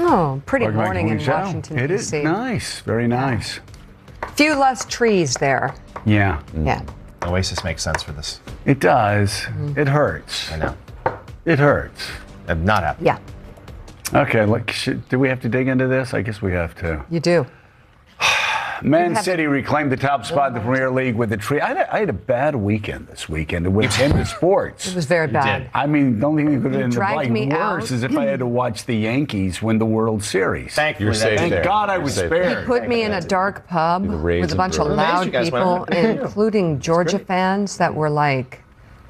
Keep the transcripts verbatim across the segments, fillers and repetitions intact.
Oh, pretty Welcome morning in Show. Washington, It D is C. nice. Very nice. Few less trees there. Yeah. Yeah. Oasis makes sense for this. It does. It hurts. I know. It hurts. I'm not happy. Yeah, Okay, look, should, do we have to dig into this? I guess we have to. you do. Man have City reclaimed the top spot in the Premier League with a tree. I had a, I had a bad weekend this weekend when it came to sports. It was very bad. I mean, the only thing that could have been dragged like me worse out. is if I had to watch the Yankees win the World Series. Thankfully, You're safe Thank there. God I You're was safe spared. there. Put me in a dark pub The Rays with a and bunch of Brewers. loud You guys people, went. including Georgia fans that were like,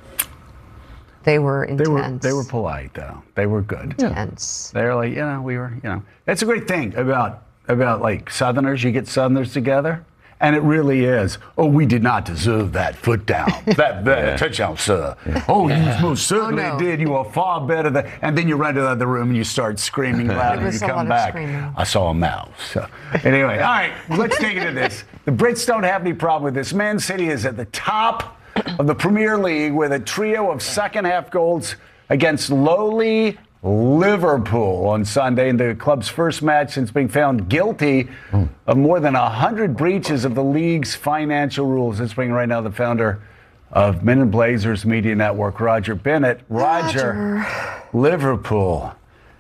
they were They were intense. they were polite though. They were good. intense. They were like, you know, we were, you know. That's a great thing about about like Southerners. You get Southerners together, and it really is. Oh, we did not deserve that foot down, that, that Yeah. touchdown, sir. Oh, you most certainly Oh, no. did. You are far better than. And then you run to the other room and you start screaming loud, and was you a come lot of back. screaming. I saw a mouse. So, anyway, all right, let's dig into this. The Brits don't have any problem with this. Man City is at the top of the Premier League with a trio of second half goals against lowly Liverpool on Sunday in the club's first match since being found guilty of more than one hundred breaches of the league's financial rules. Let's bring right now the founder of Men in Blazers Media Network, Roger Bennett. Roger, Liverpool.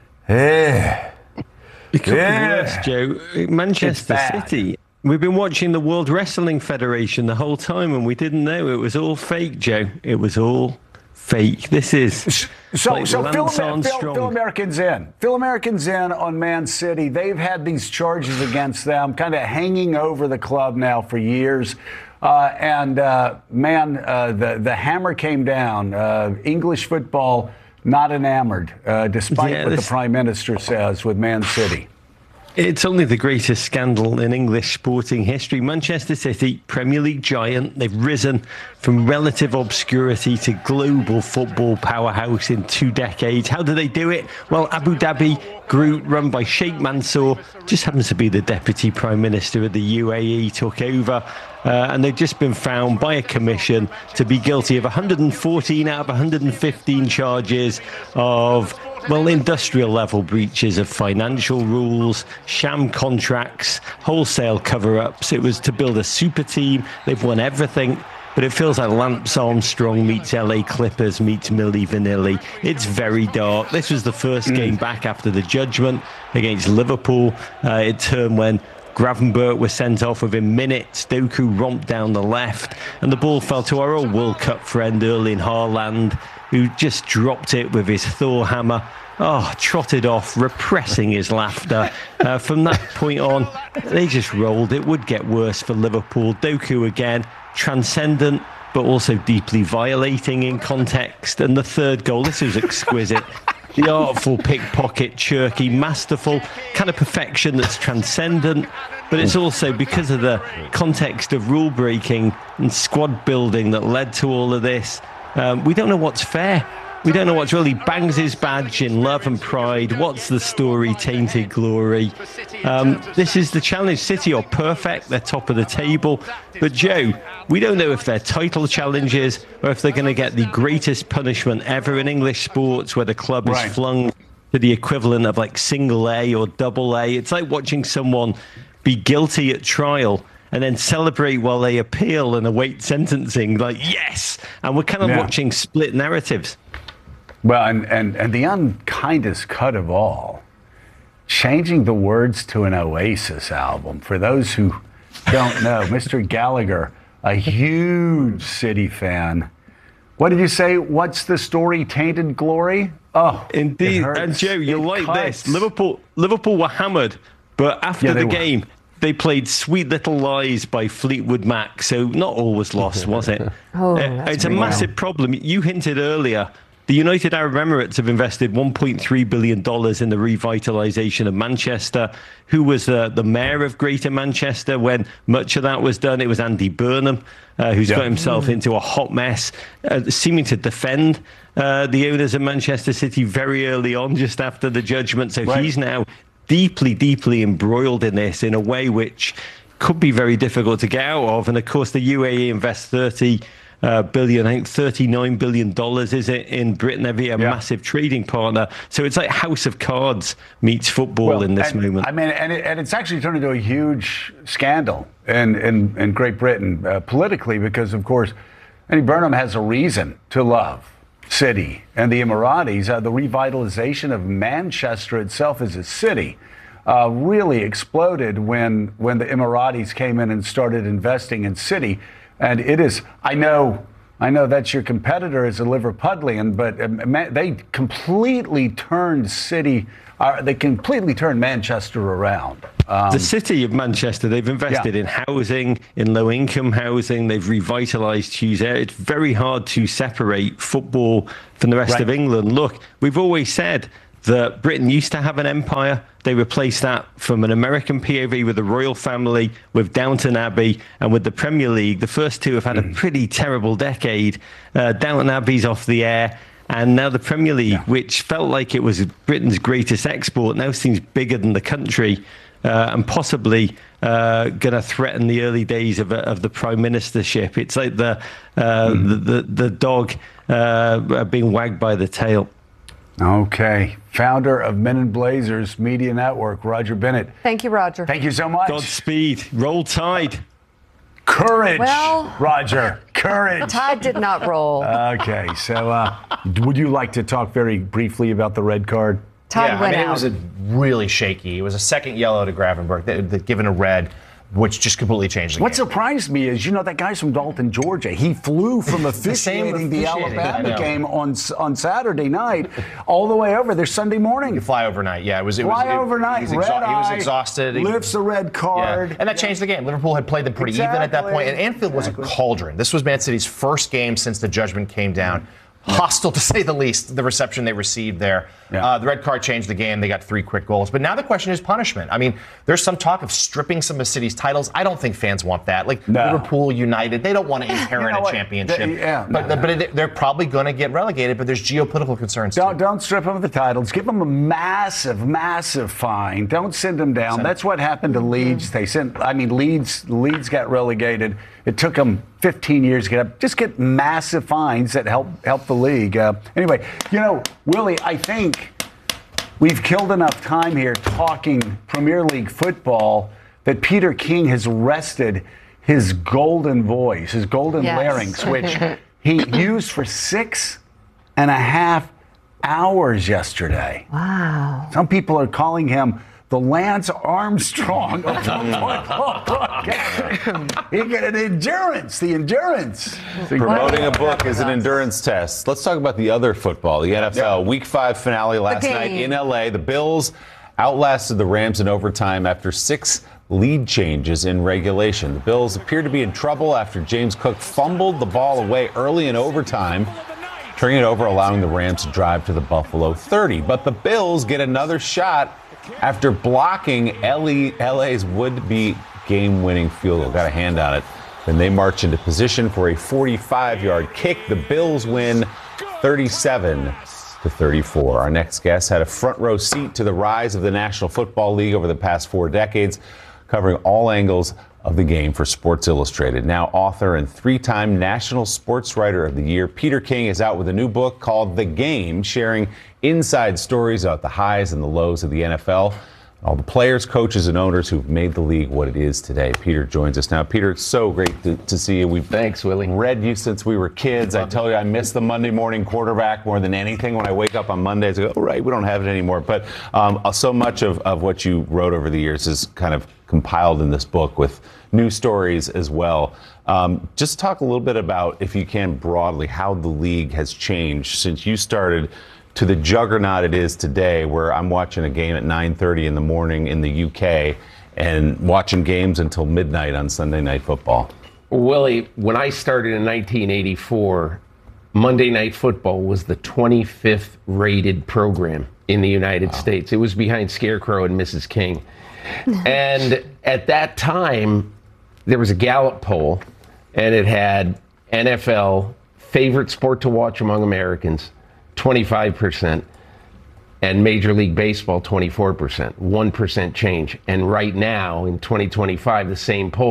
Eh. It could Yeah. be worse, Joe. Manchester bad. City. We've been watching the World Wrestling Federation the whole time, and we didn't know it was all fake, Joe. It was all fake. This is So, like so fill, Lance fill, Armstrong. fill Americans in. Fill Americans in on Man City. They've had these charges against them kind of hanging over the club now for years. Uh, and, uh, man, uh, the, the hammer came down. Uh, English football not enamored, uh, despite Yeah, what this- the Prime Minister says with Man City. It's only the greatest scandal in English sporting history. Manchester City, Premier League giant, they've risen from relative obscurity to global football powerhouse in two decades. How do they do it? Well, Abu Dhabi Group, run by Sheikh Mansour, just happens to be the Deputy Prime Minister of the U A E, took over. Uh, and they've just been found by a commission to be guilty of one hundred fourteen out of one hundred fifteen charges of, well, industrial level breaches of financial rules, sham contracts, wholesale cover-ups. It was to build a super team. They've won everything. But it feels like Lance Armstrong meets L A Clippers meets Milli Vanilli. It's very dark. This was the first mm. game back after the judgment against Liverpool. Uh, it turned when Gravenberch was sent off within minutes. Doku romped down the left, and the ball fell to our old World Cup friend Erling Haaland, who just dropped it with his Thor hammer. Oh, trotted off, repressing his laughter. Uh, from that point on, they just rolled. It would get worse for Liverpool. Doku again, transcendent, but also deeply violating in context. And the third goal, this was exquisite. The artful pickpocket, chirky, masterful, kind of perfection that's transcendent. But it's also because of the context of rule breaking and squad building that led to all of this. Um, we don't know what's fair. We don't know what's really. Bangs his badge in love and pride. What's the story? Tainted glory. Um, this is the challenge. City are perfect. They're top of the table. But Joe, we don't know if they're title challenges or if they're going to get the greatest punishment ever in English sports, where the club is Right. flung to the equivalent of like single A or double A. It's like watching someone be guilty at trial and then celebrate while they appeal and await sentencing. Like, yes. And we're kind of Yeah. watching split narratives. Well, and, and, and the unkindest cut of all, changing the words to an Oasis album. For those who don't know, Mister Gallagher, a huge City fan. What did you say? What's the story? Tainted glory? Oh, Indeed. it hurts. And Joe, you'll It like cuts. this. Liverpool, Liverpool were hammered, but after Yeah, they the were. game, they played Sweet Little Lies by Fleetwood Mac. So not all was lost, was it? Oh, Uh, that's it's a pretty massive problem. You hinted earlier. The United Arab Emirates have invested one point three billion dollars in the revitalisation of Manchester. Who was uh, the mayor of Greater Manchester when much of that was done? It was Andy Burnham, uh, who's Yeah. got himself into a hot mess, uh, seeming to defend uh, the owners of Manchester City very early on, just after the judgment. So Right. he's now deeply, deeply embroiled in this in a way which could be very difficult to get out of. And of course, the U A E invests thirty uh, billion, I think thirty-nine billion dollars is it in Britain? They're a Yeah. massive trading partner. So it's like House of Cards meets football Well, in this and, moment. I mean, and, it, and it's actually turned into a huge scandal in, in, in Great Britain uh, politically because, of course, Andy Burnham has a reason to love City and the Emiratis. Uh, the revitalization of Manchester itself as a city uh, really exploded when when the Emiratis came in and started investing in City. And it is, I know, I know that's your competitor as a Liverpudlian, but uh, they completely turned City, uh, they completely turned Manchester around. Um, The city of Manchester, they've invested Yeah. in housing, in low-income housing. They've revitalised Hughes Air. It's very hard to separate football from the rest Right. of England. Look, we've always said that Britain used to have an empire. They replaced that from an American P O V with the royal family, with Downton Abbey, and with the Premier League. The first two have had a pretty terrible decade. Uh, Downton Abbey's off the air. And now the Premier League, Yeah. which felt like it was Britain's greatest export, now seems bigger than the country. Uh, and possibly uh, going to threaten the early days of, of the prime ministership. It's like the uh, Mm-hmm. the, the the dog uh, being wagged by the tail. okay. Founder of Men in Blazers Media Network, Roger Bennett. Thank you, Roger. Thank you so much. Godspeed. Roll Tide. Courage, Well- Roger. Courage. Tide did not roll. Okay, so uh, would you like to talk very briefly about the red card? Tide yeah, went I mean, out. it was a really shaky. It was a second yellow to Gravenberg that, that given a red, which just completely changed the What game. surprised me is, you know, that guy's from Dalton, Georgia. He flew from officiating the, officiating, I Alabama know. game on on Saturday night all the way over there Sunday morning. Fly overnight, yeah. It was. It Fly was, it, overnight, He was, red exha- he was eye, exhausted. He- lifts a red Yeah. card. And that changed the game. Liverpool had played them pretty even at that Exactly. point, and Anfield was a cauldron. This was Man City's first game since the judgment came down. Hostile, to say the least, the reception they received there. Yeah. Uh, the red card changed the game. They got three quick goals. But now the question is punishment. I mean, there's some talk of stripping some of City's titles. I don't think fans want that. Like No. Liverpool, United, they don't want to inherit You know a what? championship. They- yeah, but no. but it, they're probably going to get relegated. But there's geopolitical concerns. Don't, too. don't strip them of the titles. Give them a massive, massive fine. Don't send them down. Send- That's what happened to Leeds. They sent. I mean, Leeds. Leeds got relegated. It took them fifteen years to get up. Just get massive fines that help help the league. Uh, anyway, you know, Willie, I think we've killed enough time here talking Premier League football that Peter King has rested his golden voice, his golden Yes. larynx, which he used for six and a half hours yesterday. Wow. Some people are calling him the Lance Armstrong of football broadcasting. He got the endurance, the endurance. Promoting a book is an endurance test. Let's talk about the other football. The N F L Yeah. Week five finale last game. night in L A. The Bills outlasted the Rams in overtime after six lead changes in regulation. The Bills appear to be in trouble after James Cook fumbled the ball away early in overtime, turning it over, allowing the Rams to drive to the Buffalo thirty. But the Bills get another shot after blocking L A's would-be game-winning field goal. Got a hand on it. Then they march into position for a forty-five-yard kick. The Bills win thirty-seven to thirty-four. Our next guest had a front-row seat to the rise of the National Football League over the past four decades, covering all angles of the game for Sports Illustrated. Now author and three-time National Sports Writer of the Year, Peter King is out with a new book called The Game, sharing inside stories about the highs and the lows of the N F L, all the players, coaches, and owners who've made the league what it is today. Peter joins us now. Peter, it's so great to, to see you. We've Thanks, Willie. read you since we were kids. I tell you, I miss the Monday morning quarterback more than anything. When I wake up on Mondays, I go, oh, right, we don't have it anymore. But um, so much of, of what you wrote over the years is kind of compiled in this book with new stories as well. Um, just talk a little bit about, if you can, broadly, how the league has changed since you started to the juggernaut it is today, where I'm watching a game at nine thirty in the morning in the U K and watching games until midnight on Sunday Night Football. Willie, when I started in nineteen eighty-four, Monday Night Football was the twenty-fifth rated program in the United States. It was behind Scarecrow and Missus King. And at that time, there was a Gallup poll, and it had N F L favorite sport to watch among Americans, twenty-five percent, and Major League Baseball, twenty-four percent, one percent change. And right now, in twenty twenty-five, the same poll,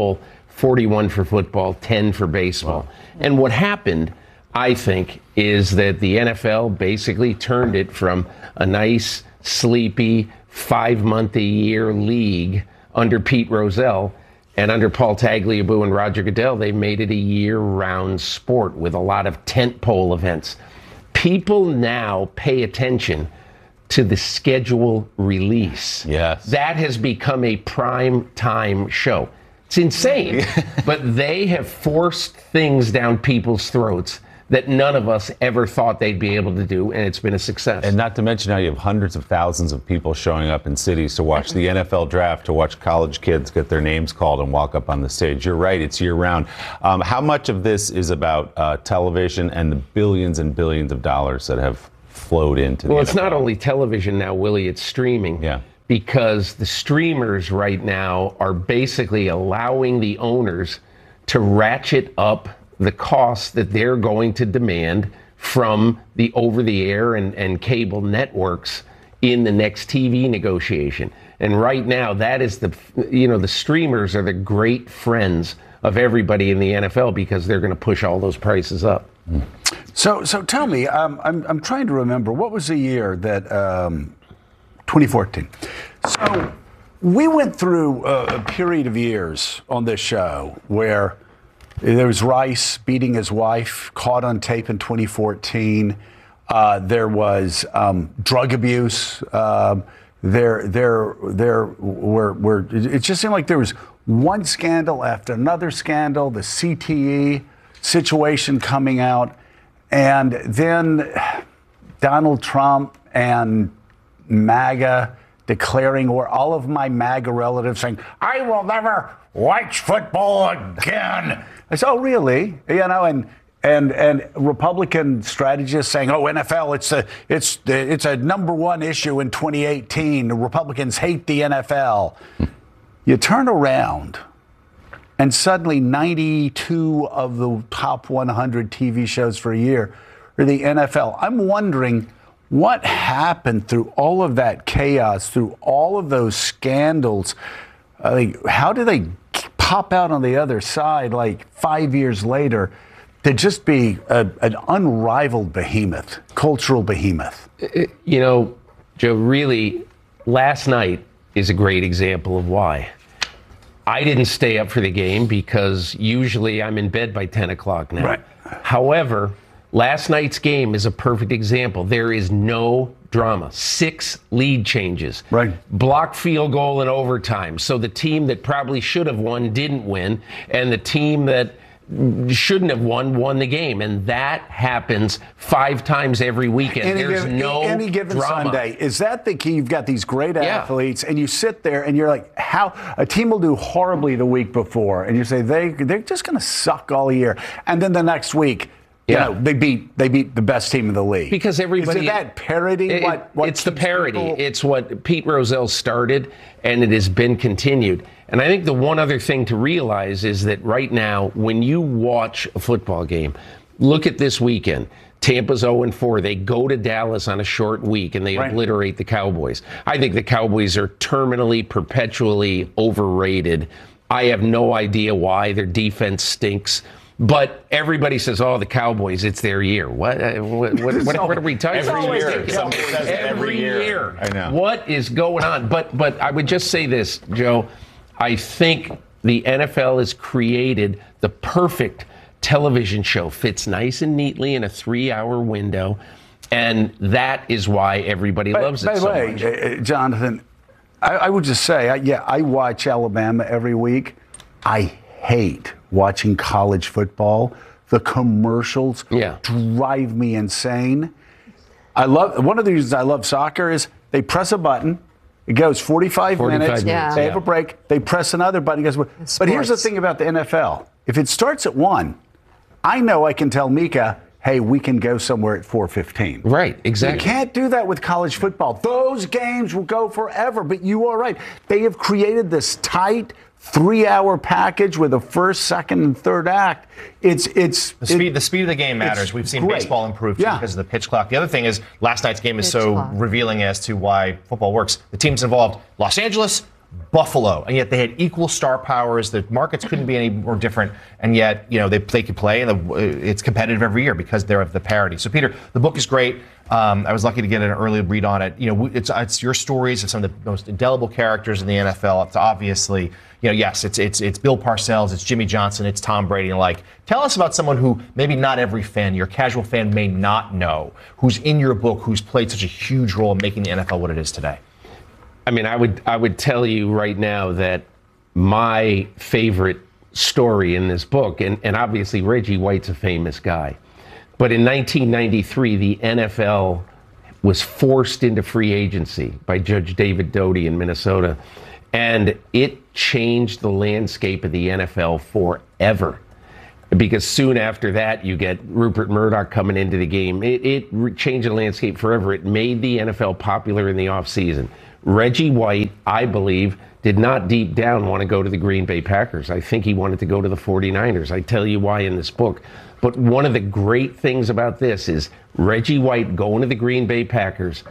forty-one for football, ten for baseball. Wow. And what happened, I think, is that the N F L basically turned it from a nice, sleepy, five-month-a-year league under Pete Rozelle, and under Paul Tagliabue and Roger Goodell, they made it a year-round sport with a lot of tentpole events. People now pay attention to the schedule release. Yes. That has become a prime time show. It's insane, but they have forced things down people's throats that none of us ever thought they'd be able to do, and it's been a success. And not to mention how you have hundreds of thousands of people showing up in cities to watch the N F L draft, to watch college kids get their names called and walk up on the stage. You're right, it's year-round. Um, how much of this is about uh, television and the billions and billions of dollars that have flowed into the Well, N it's F L? not only television now, Willie, it's streaming. Yeah. Because the streamers right now are basically allowing the owners to ratchet up the costs that they're going to demand from the over-the-air and, and cable networks in the next T V negotiation. And right now, that is the, you know, the streamers are the great friends of everybody in the N F L because they're going to push all those prices up. So, so tell me, um, I'm I'm trying to remember, what was the year that um, twenty fourteen? So we went through a, a period of years on this show where there was Rice beating his wife, caught on tape in twenty fourteen. Uh, there was um, drug abuse. Um, there, there, there were, were. It just seemed like there was one scandal after another scandal. The C T E situation coming out, and then Donald Trump and MAGA declaring, or all of my MAGA relatives saying, "I will never watch football again." I said, "Oh, really?" You know, and and and Republican strategists saying, "Oh, N F L, it's a it's it's a number one issue in twenty eighteen. The Republicans hate the N F L." You turn around, and suddenly ninety-two of the top one hundred T V shows for a year are the N F L. I'm wondering what happened through all of that chaos, through all of those scandals. I mean, how do they pop out on the other side like five years later to just be a, an unrivaled behemoth, cultural behemoth? You know, Joe, really, last night is a great example of why. I didn't stay up for the game because usually I'm in bed by ten o'clock now. Right. However, last night's game is a perfect example. There is no drama. Six lead changes. Right. Blocked field goal in overtime. So the team that probably should have won didn't win, and the team that shouldn't have won won the game. And that happens five times every weekend. Any There's given, no any given drama. Sunday. Is that the key? You've got these great Yeah. athletes, and you sit there and you're like, how a team will do horribly the week before, and you say they they're just going to suck all year, and then the next week, you Yeah. know, they beat they beat the best team in the league. Because everybody, is it that parody? It, what, what it's the keeps parody. people- It's what Pete Rozelle started, and it has been continued. And I think the one other thing to realize is that right now, when you watch a football game, look at this weekend. Tampa's oh and four. They go to Dallas on a short week, and they Right. obliterate the Cowboys. I think the Cowboys are terminally, perpetually overrated. I have no idea why. Their defense stinks. But everybody says, "Oh, the Cowboys, it's their year." What? uh, What? What, what, what are we talking Every about? year. Ridiculous. Somebody says it every year. I know. What is going on? But but I would just say this, Joe. I think the N F L has created the perfect television show. Fits nice and neatly in a three-hour window, and that is why everybody By, loves by it the so way, much. uh, Jonathan, I, I would just say, I, yeah, I watch Alabama every week. I hate watching college football. The commercials Yeah. drive me insane. I love one of the reasons I love soccer is they press a button. It goes forty-five, forty-five minutes. minutes, They yeah. have a break. They press another button. It goes. But here's the sports. thing about the N F L. If it starts at one, I know I can tell Mika, hey, we can go somewhere at four fifteen. Right, You exactly. can't do that with college football. Those games will go forever. But you are right. They have created this tight three-hour package with a first, second, and third act. It's it's The speed, it- the speed of the game matters. it's We've seen great. baseball improve Yeah. because of the pitch clock. The other thing is last night's game is Pitch so clock. revealing as to why football works. The teams involved: Los Angeles, Buffalo, and yet they had equal star powers. The markets couldn't be any more different, and yet you know they they could play, and the, it's competitive every year because they're of the parity. So, Peter, the book is great. Um, I was lucky to get an early read on it. You know, it's it's your stories of some of the most indelible characters in the N F L. It's obviously, you know, yes, it's it's it's Bill Parcells, it's Jimmy Johnson, it's Tom Brady, and like, tell us about someone who maybe not every fan, your casual fan, may not know, who's in your book, who's played such a huge role in making the N F L what it is today. I mean, I would I would tell you right now that my favorite story in this book, and, and obviously Reggie White's a famous guy, but in nineteen ninety-three, the N F L was forced into free agency by Judge David Doty in Minnesota, and it changed the landscape of the N F L forever. Because soon after that, you get Rupert Murdoch coming into the game. It, it changed the landscape forever. It made the N F L popular in the offseason. Reggie White, I believe, did not deep down want to go to the Green Bay Packers. I think he wanted to go to the forty-niners. I tell you why in this book. But one of the great things about this is Reggie White going to the Green Bay Packers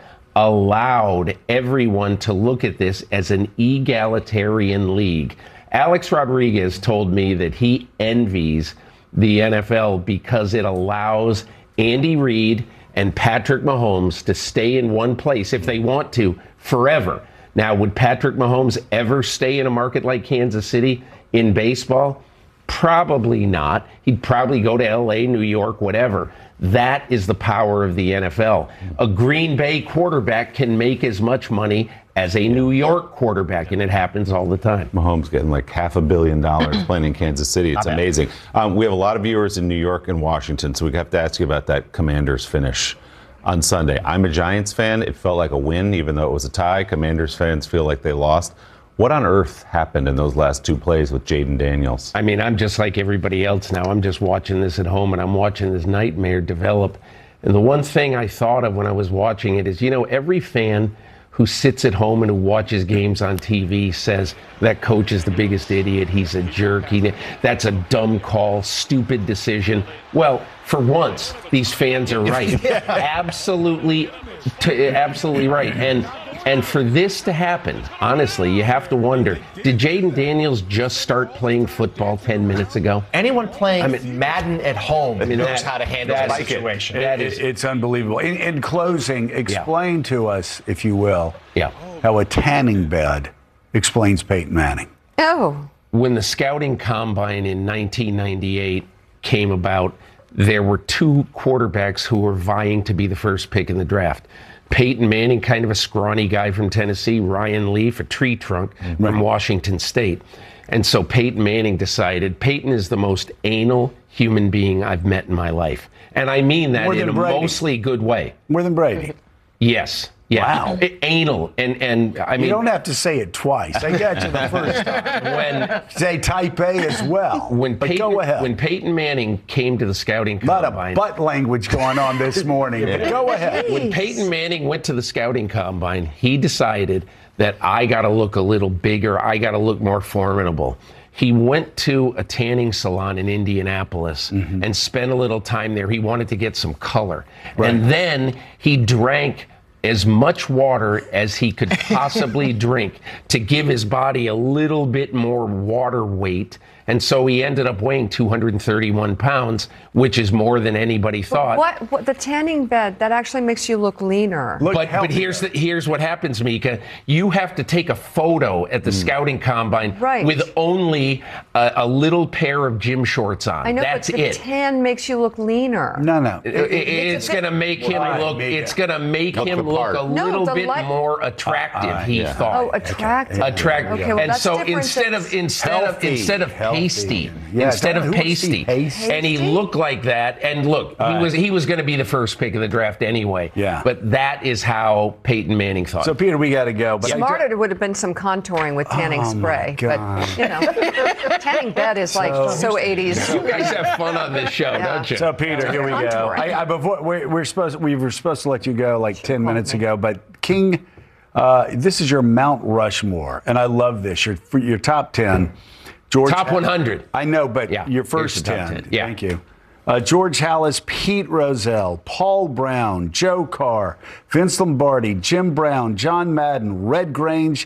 allowed everyone to look at this as an egalitarian league. Alex Rodriguez told me that he envies the N F L because it allows Andy Reid and Patrick Mahomes to stay in one place if they want to forever. Now, would Patrick Mahomes ever stay in a market like Kansas City in baseball? Probably not. He'd probably go to L A, New York, whatever. That is the power of the N F L. A Green Bay quarterback can make as much money as a New York quarterback, and it happens all the time. Mahomes getting like half a billion dollars playing in Kansas City. It's amazing. Um, we have a lot of viewers in New York and Washington, so we have to ask you about that Commanders finish on Sunday. I'm a Giants fan. It felt like a win, even though it was a tie. Commanders fans feel like they lost. What on earth happened in those last two plays with Jaden Daniels? I mean, I'm just like everybody else now. I'm just watching this at home, and I'm watching this nightmare develop. And the one thing I thought of when I was watching it is, you know, every fan who sits at home and who watches games on T V says that coach is the biggest idiot, he's a jerk, he, that's a dumb call, stupid decision. Well, for once, these fans are right. yeah. Absolutely, t- absolutely right. And and for this to happen, honestly, you have to wonder, did Jaden Daniels just start playing football ten minutes ago? Anyone playing I mean, Madden at home I mean, knows that, how to handle that that is- situation. It- That it- is- it's unbelievable. In, in closing, explain to us, if you will, Yeah. how a tanning bed explains Peyton Manning. Oh, When the scouting combine in nineteen ninety-eight came about, there were two quarterbacks who were vying to be the first pick in the draft. Peyton Manning, kind of a scrawny guy from Tennessee, Ryan Leaf, a tree trunk from Washington State. And so Peyton Manning decided, Peyton is the most anal human being I've met in my life. And I mean that More in than a Brady. mostly good way. More than Brady. Yes. Yeah. Wow. A- Anal. And, and I You mean, don't have to say it twice. I got you the first time. when Say type A as well. when but Peyton, go ahead. when Peyton Manning came to the scouting a lot combine, of butt language going on this morning. But go ahead. when Peyton Manning went to the scouting combine, he decided that I got to look a little bigger, I got to look more formidable. He went to a tanning salon in Indianapolis Mm-hmm. and spent a little time there. He wanted to get some color. And then he drank as much water as he could possibly drink to give his body a little bit more water weight. And so he ended up weighing two hundred thirty-one pounds, which is more than anybody thought. what, what? The tanning bed, that actually makes you look leaner. Look But, but healthier. here's the, here's what happens, Mika. You have to take a photo at the scouting combine Right. with only a, a little pair of gym shorts on. I know, That's but the it. tan makes you look leaner. No, no. It- it- it's a bit- going to make him Right, look. Mika. It's going to make Look him the look part. a No, little the bit light- more attractive. Uh, uh, he yeah. thought. Oh, attractive. Attractive. Okay, well, and that's so different instead of than- instead of Healthy. instead of Healthy. pasty, Yeah, instead of who wants to see pasty, pasty? and he Pasty? looked like that. And look, he was he was going to be the first pick of the draft anyway. Yeah. But that is how Peyton Manning thought. So, Peter, we got to go. But I do- Smarter would have been some contouring with tanning Oh, my spray. God. But, you know, tanning bed is like so, eighties. you guys have fun on this show, Yeah. don't you? So, Peter, here we go. Contouring. I, I, before, we're, we're supposed, we were supposed to let you go like ten minutes ago, but King, uh, this is your Mount Rushmore, and I love this. Your your top ten. George Top one hundred. I know, but Yeah, your here's first the top ten. ten. Yeah. Thank you. Uh, George Hallis, Pete Rozelle, Paul Brown, Joe Carr, Vince Lombardi, Jim Brown, John Madden, Red Grange,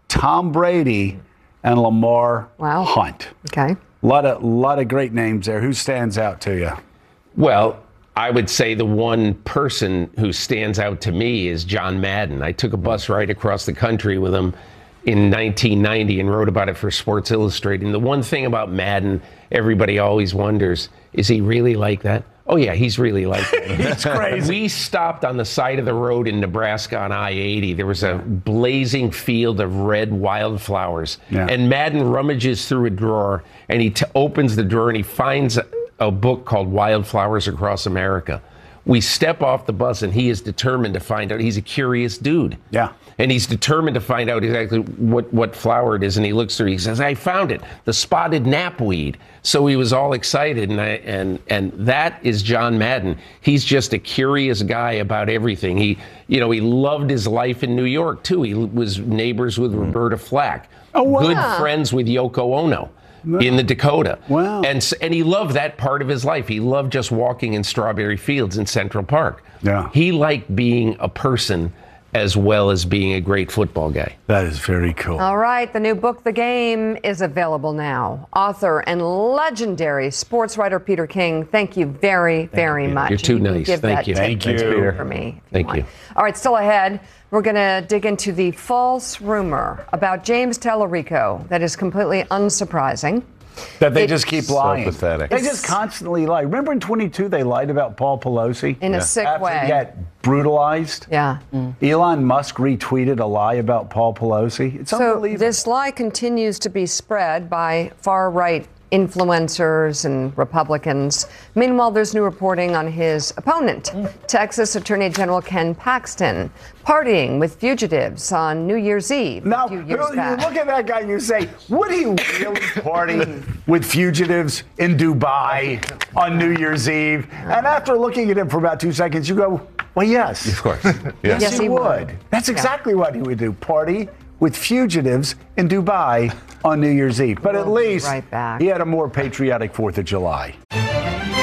Tom Brady, and Lamar Wow. Hunt. Okay. A lot of, lot of great names there. Who stands out to you? Well, I would say the one person who stands out to me is John Madden. I took a bus ride across the country with him in nineteen ninety and wrote about it for Sports Illustrated. And the one thing about Madden, everybody always wonders, is he really like that? Oh, yeah, he's really like that. He's crazy. We stopped on the side of the road in Nebraska on I eighty. There was a blazing field of red wildflowers. Yeah. And Madden rummages through a drawer, and he t- opens the drawer, and he finds a, a book called Wildflowers Across America. We step off the bus, and he is determined to find out. He's a curious dude. Yeah. And he's determined to find out exactly what, what flower it is. And he looks through, he says, I found it, the spotted knapweed. So he was all excited. And, I, and, and that is John Madden. He's just a curious guy about everything. He, you know, he loved his life in New York, too. He was neighbors with Roberta Flack. Oh, wow. Good friends with Yoko Ono in the Dakota. Wow. And, s- and he loved that part of his life. He loved just walking in strawberry fields in Central Park. Yeah. He liked being a person as well as being a great football guy. That is very cool. All right, the new book, The Game, is available now. Author and legendary sports writer Peter King, thank you very, very Peter. much. You're too And can nice. give Thank that you. tip Thank to you. Peter. For me. if you Thank want. you. All right, still ahead, we're going to dig into the false rumor about James Tallarico that is completely unsurprising. That they It's just keep so lying. pathetic. They just constantly lie. Remember in twenty-two they lied about Paul Pelosi? In a sick After way. he got brutalized. Yeah. Elon Musk retweeted a lie about Paul Pelosi. It's So unbelievable. this lie continues to be spread by far-right influencers and Republicans. Meanwhile, there's new reporting on his opponent, Texas Attorney General Ken Paxton, partying with fugitives on New Year's Eve Now, a few years you back. look at that guy and you say, would he really party with fugitives in Dubai on New Year's Eve? And after looking at him for about two seconds, you go, well, yes. Of course. Yes, Yes, he, he would. would. That's exactly what he would do. Party with fugitives in Dubai on New Year's Eve. But at We'll be least right back. he had a more patriotic fourth of July.